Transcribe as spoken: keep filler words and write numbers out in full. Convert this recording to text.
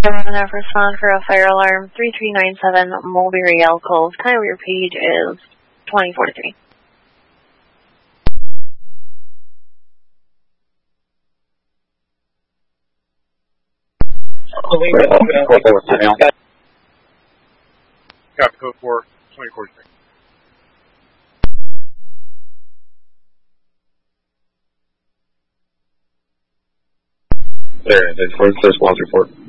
Enough respond for a fire alarm three three nine seven Mulberry Alcove. Time of your page is twenty forty-three. Copy code four, twenty forty-three. There, that's first response report.